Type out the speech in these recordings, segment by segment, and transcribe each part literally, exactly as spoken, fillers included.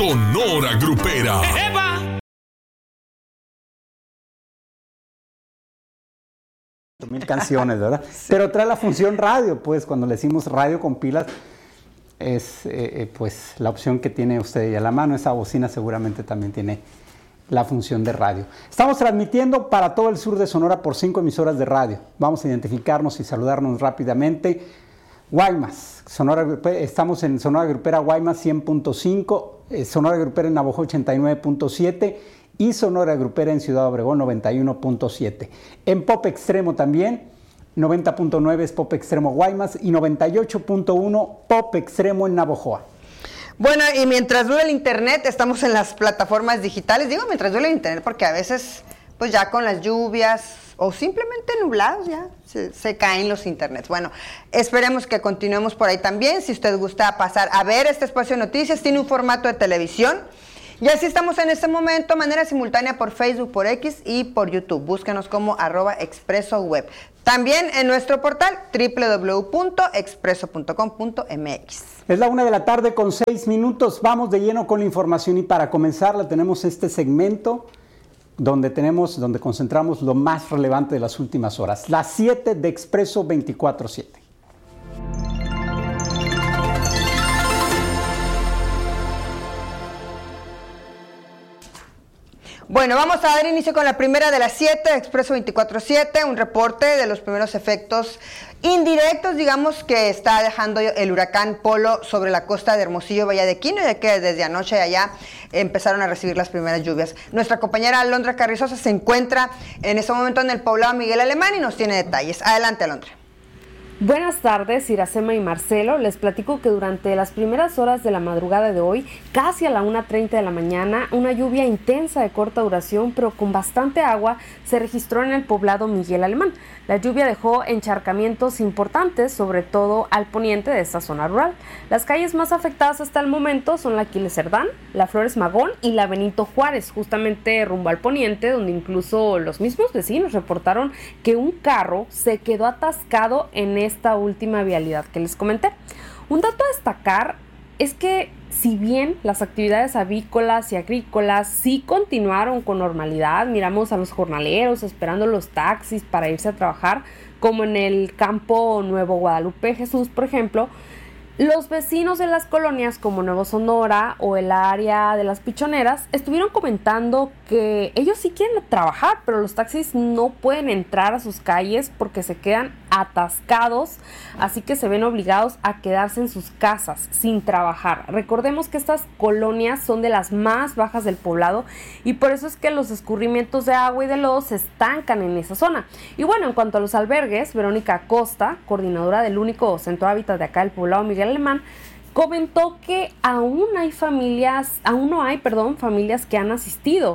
Sonora Grupera. Mil canciones, ¿verdad? Sí. Pero trae la función radio, pues cuando le decimos radio con pilas, es eh, pues la opción que tiene usted ahí a la mano. Esa bocina seguramente también tiene la función de radio. Estamos transmitiendo para todo el sur de Sonora por cinco emisoras de radio. Vamos a identificarnos y saludarnos rápidamente. Guaymas, Sonora, estamos en Sonora Grupera Guaymas cien punto cinco, eh, Sonora Grupera en Navojoa ochenta y nueve punto siete y Sonora Grupera en Ciudad Obregón noventa y uno punto siete. En Pop Extremo también, noventa punto nueve es Pop Extremo Guaymas y noventa y ocho punto uno Pop Extremo en Navojoa. Bueno, y mientras dure el internet, estamos en las plataformas digitales. Digo mientras dure el internet porque a veces, pues ya con las lluvias o simplemente nublados ya se, se caen los internets. Bueno, esperemos que continuemos por ahí también. Si usted gusta pasar a ver este espacio de noticias, tiene un formato de televisión. Y así estamos en este momento, manera simultánea por Facebook, por X y por YouTube. Búsquenos como arroba expreso web. También en nuestro portal doble u doble u doble u punto expreso punto com punto m x. Es la una de la tarde con seis minutos. Vamos de lleno con la información y para comenzarla tenemos este segmento donde tenemos, donde concentramos lo más relevante de las últimas horas. Las siete de Expreso veinticuatro siete. Bueno, vamos a dar inicio con la primera de las siete de Expreso veinticuatro siete, un reporte de los primeros efectos indirectos, digamos, que está dejando el huracán Polo sobre la costa de Hermosillo, Valle de Quino, ya que desde anoche allá empezaron a recibir las primeras lluvias. Nuestra compañera Alondra Carrizosa se encuentra en este momento en el poblado Miguel Alemán y nos tiene detalles. Adelante, Alondra. Buenas tardes, Iracema y Marcelo. Les platico que durante las primeras horas de la madrugada de hoy, casi a la una treinta de la mañana, una lluvia intensa de corta duración, pero con bastante agua, se registró en el poblado Miguel Alemán. La lluvia dejó encharcamientos importantes, sobre todo al poniente de esta zona rural. Las calles más afectadas hasta el momento son la Aquiles Cerdán, la Flores Magón y la Benito Juárez, justamente rumbo al poniente, donde incluso los mismos vecinos reportaron que un carro se quedó atascado en esta última vialidad que les comenté. Un dato a destacar es que si bien las actividades avícolas y agrícolas sí continuaron con normalidad, miramos a los jornaleros esperando los taxis para irse a trabajar, como en el campo Nuevo Guadalupe Jesús, por ejemplo, los vecinos de las colonias como Nuevo Sonora o el área de las Pichoneras estuvieron comentando que ellos sí quieren trabajar, pero los taxis no pueden entrar a sus calles porque se quedan atascados, así que se ven obligados a quedarse en sus casas sin trabajar. Recordemos que estas colonias son de las más bajas del poblado y por eso es que los escurrimientos de agua y de lodo se estancan en esa zona. Y bueno, en cuanto a los albergues, Verónica Acosta, coordinadora del único centro hábitat de acá del poblado Miguel Alemán, comentó que aún hay familias, aún no hay, perdón, familias que han asistido.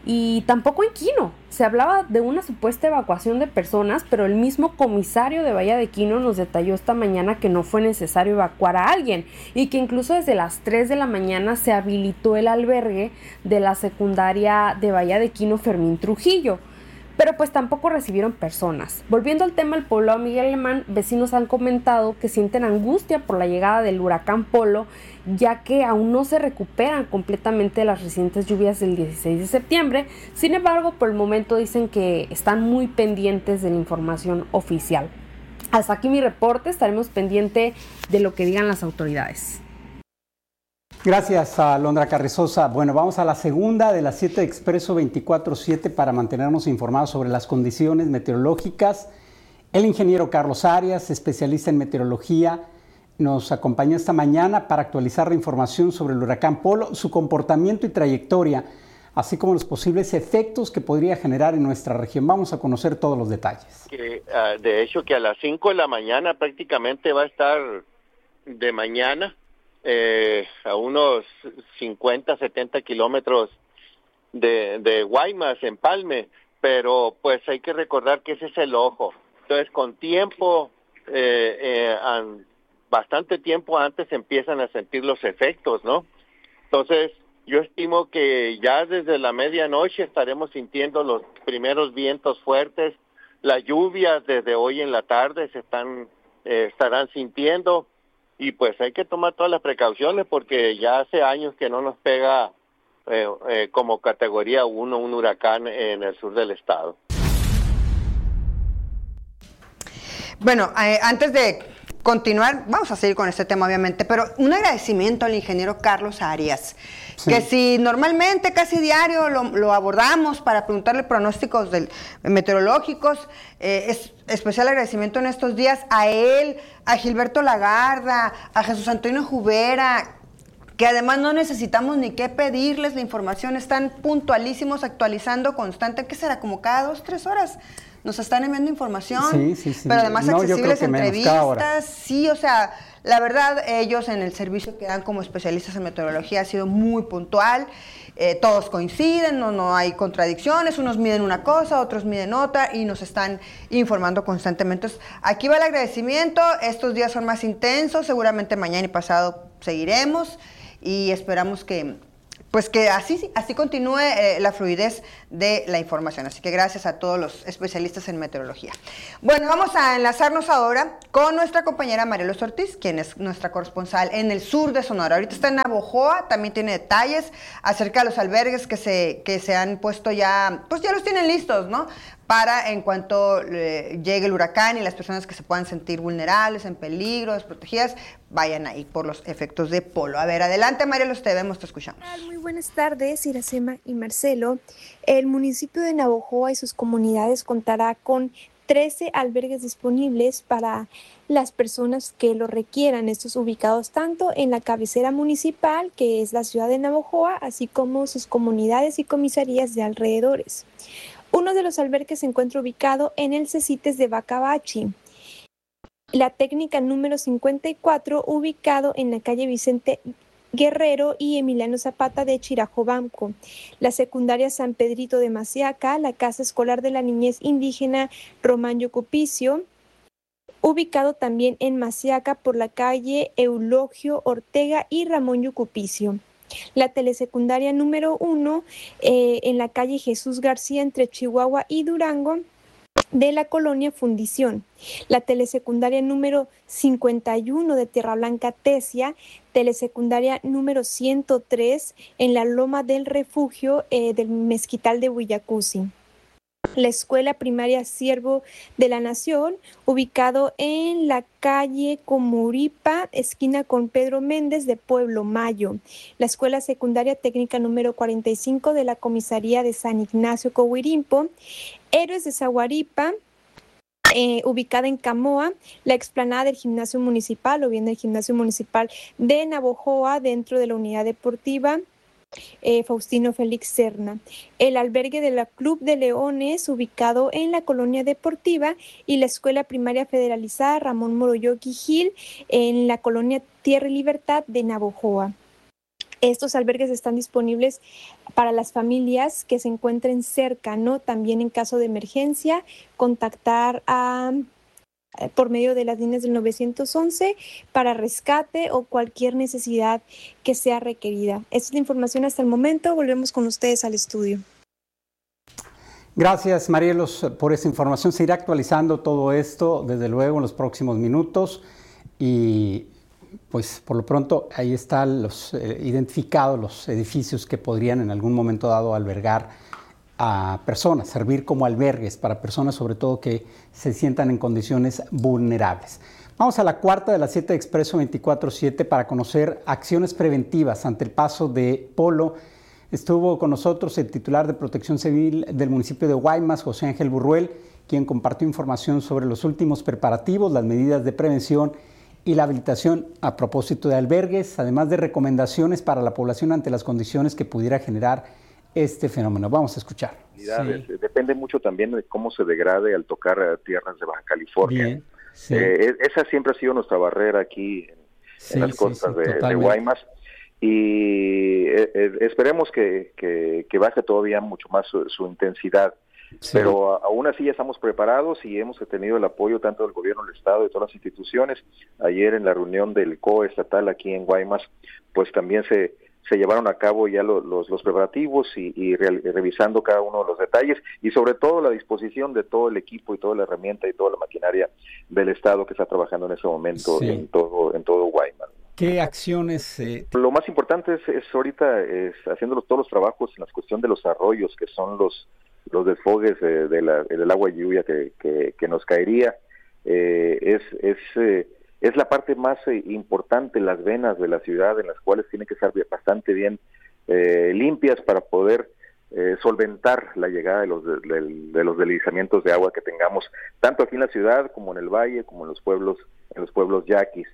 Y tampoco en Quino. Se hablaba de una supuesta evacuación de personas, pero el mismo comisario de Valle de Quino nos detalló esta mañana que no fue necesario evacuar a alguien y que incluso desde las tres de la mañana se habilitó el albergue de la secundaria de Valle de Quino Fermín Trujillo. Pero pues tampoco recibieron personas. Volviendo al tema del poblado Miguel Alemán, vecinos han comentado que sienten angustia por la llegada del huracán Polo, ya que aún no se recuperan completamente las recientes lluvias del dieciséis de septiembre. Sin embargo, por el momento dicen que están muy pendientes de la información oficial. Hasta aquí mi reporte, estaremos pendientes de lo que digan las autoridades. Gracias a Alondra Carrizosa. Bueno, vamos a la segunda de las siete de Expreso veinticuatro siete para mantenernos informados sobre las condiciones meteorológicas. El ingeniero Carlos Arias, especialista en meteorología, nos acompañó esta mañana para actualizar la información sobre el huracán Polo, su comportamiento y trayectoria, así como los posibles efectos que podría generar en nuestra región. Vamos a conocer todos los detalles. Que, uh, de hecho, que a las cinco de la mañana prácticamente va a estar de mañana, Eh, a unos cincuenta, setenta kilómetros de, de Guaymas, Empalme, pero pues hay que recordar que ese es el ojo. Entonces, con tiempo, eh, eh, an, bastante tiempo antes empiezan a sentir los efectos, ¿no? Entonces, yo estimo que ya desde la medianoche estaremos sintiendo los primeros vientos fuertes, las lluvias desde hoy en la tarde se están, eh, estarán sintiendo. y pues hay que tomar todas las precauciones porque ya hace años que no nos pega eh, eh, como categoría uno un huracán en el sur del estado. Bueno, eh, antes de continuar, vamos a seguir con este tema obviamente, pero un agradecimiento al ingeniero Carlos Arias, sí. que si normalmente casi diario lo, lo abordamos para preguntarle pronósticos del, meteorológicos, eh, es especial agradecimiento en estos días a él, a Gilberto Lagarda, a Jesús Antonio Jubera, que además no necesitamos ni qué pedirles la información, están puntualísimos, actualizando constante, ¿qué será? Como cada dos, tres horas. Nos están enviando información, sí, sí, sí. pero además no, accesibles entrevistas, sí, o sea, la verdad ellos en el servicio que dan como especialistas en meteorología ha sido muy puntual, eh, todos coinciden, no, no hay contradicciones, unos miden una cosa, otros miden otra y nos están informando constantemente. Entonces, aquí va el agradecimiento, estos días son más intensos, seguramente mañana y pasado seguiremos y esperamos que... pues que así, así continúe eh, la fluidez de la información. Así que gracias a todos los especialistas en meteorología. Bueno, vamos a enlazarnos ahora con nuestra compañera Marielos Ortiz, quien es nuestra corresponsal en el sur de Sonora. Ahorita está en Navojoa, también tiene detalles acerca de los albergues que se, que se han puesto ya, pues ya los tienen listos, ¿no? Para en cuanto eh, llegue el huracán y las personas que se puedan sentir vulnerables, en peligro, desprotegidas, vayan ahí por los efectos de polo. A ver, adelante Marielos, te vemos, te escuchamos. Muy buenas tardes, Iracema y Marcelo. El municipio de Navojoa y sus comunidades contará con trece albergues disponibles para las personas que lo requieran. Estos ubicados tanto en la cabecera municipal, que es la ciudad de Navojoa, así como sus comunidades y comisarías de alrededores. Uno de los albergues se encuentra ubicado en el Cecites de Bacabachi. La técnica número cincuenta y cuatro, ubicado en la calle Vicente Guerrero y Emiliano Zapata de Chirajobamco. La secundaria San Pedrito de Maciaca, la casa escolar de la niñez indígena Román Yocupicio, ubicado también en Maciaca por la calle Eulogio Ortega y Ramón Yocupicio. La telesecundaria número uno eh, en la calle Jesús García entre Chihuahua y Durango de la colonia Fundición. La telesecundaria número cincuenta y uno de Tierra Blanca Tesia, telesecundaria número ciento tres en la Loma del Refugio eh, del Mezquital de Huillacusi. La escuela primaria Siervo de la Nación, ubicado en la calle Comuripa, esquina con Pedro Méndez de Pueblo Mayo. La escuela secundaria técnica número cuarenta y cinco de la comisaría de San Ignacio Coahuirimpo. Héroes de Zaguaripa, eh, ubicada en Camoa. La explanada del gimnasio municipal o bien del gimnasio municipal de Navojoa dentro de la unidad deportiva Eh, Faustino Félix Serna, el albergue de la Club de Leones ubicado en la colonia deportiva y la escuela primaria federalizada Ramón Moroyoki Gil en la colonia Tierra y Libertad de Navojoa. Estos albergues están disponibles para las familias que se encuentren cerca, ¿no? También en caso de emergencia, contactar a por medio de las líneas del nueve once para rescate o cualquier necesidad que sea requerida. Esta es la información hasta el momento. Volvemos con ustedes al estudio. Gracias, Marielos, por esa información. Se irá actualizando todo esto, desde luego, en los próximos minutos. Y, pues, por lo pronto, ahí están los eh, identificados los edificios que podrían en algún momento dado albergar a personas, servir como albergues para personas sobre todo que se sientan en condiciones vulnerables. Vamos a la cuarta de las siete de Expreso veinticuatro siete para conocer acciones preventivas ante el paso de polo. Estuvo con nosotros el titular de Protección Civil del municipio de Guaymas, José Ángel Burruel, quien compartió información sobre los últimos preparativos, las medidas de prevención y la habilitación a propósito de albergues, además de recomendaciones para la población ante las condiciones que pudiera generar este fenómeno. Vamos a escuchar. Sí. Depende mucho también de cómo se degrade al tocar tierras de Baja California. Bien, sí. eh, esa siempre ha sido nuestra barrera aquí en, sí, en las costas sí, sí, de, de Guaymas y eh, eh, esperemos que, que, que baje todavía mucho más su, su intensidad. Sí. Pero a, aún así ya estamos preparados y hemos tenido el apoyo tanto del gobierno del estado y de todas las instituciones. Ayer en la reunión del C O E estatal aquí en Guaymas, pues también se se llevaron a cabo ya los, los, los preparativos y, y re, revisando cada uno de los detalles y sobre todo la disposición de todo el equipo y toda la herramienta y toda la maquinaria del Estado que está trabajando en ese momento sí. en todo en todo Guaymas. ¿Qué acciones? Eh... Lo más importante es, es ahorita es haciendo los, todos los trabajos en la cuestión de los arroyos, que son los los desfogues de, de la, del agua de lluvia que, que, que nos caería. Eh, es es eh, es la parte más eh, importante, las venas de la ciudad, en las cuales tienen que estar bastante bien eh, limpias para poder eh, solventar la llegada de los de, de, de los deslizamientos de agua que tengamos, tanto aquí en la ciudad como en el valle, como en los pueblos, en los pueblos yaquis.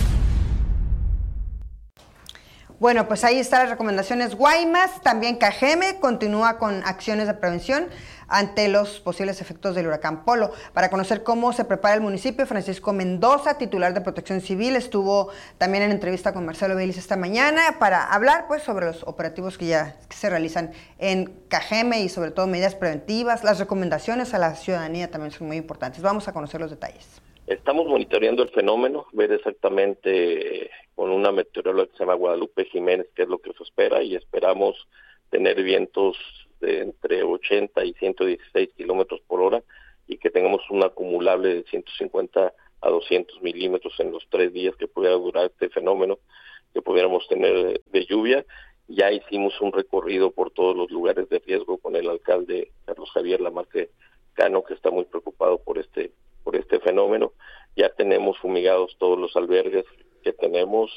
Bueno, pues ahí están las recomendaciones Guaymas. También Cajeme continúa con acciones de prevención ante los posibles efectos del huracán Polo. Para conocer cómo se prepara el municipio, Francisco Mendoza, titular de Protección Civil, estuvo también en entrevista con Marcelo Baylis esta mañana para hablar pues sobre los operativos que ya que se realizan en Cajeme y sobre todo medidas preventivas. Las recomendaciones a la ciudadanía también son muy importantes. Vamos a conocer los detalles. Estamos monitoreando el fenómeno, ver exactamente con una meteoróloga que se llama Guadalupe Jiménez qué es lo que se espera y esperamos tener vientos de entre ochenta y ciento dieciséis kilómetros por hora y que tengamos un acumulable de ciento cincuenta a doscientos milímetros en los tres días que pudiera durar este fenómeno que pudiéramos tener de lluvia. Ya hicimos un recorrido por todos los lugares de riesgo con el alcalde Carlos Javier Lamarque Cano, que está muy preocupado por este por este fenómeno. Ya tenemos fumigados todos los albergues que tenemos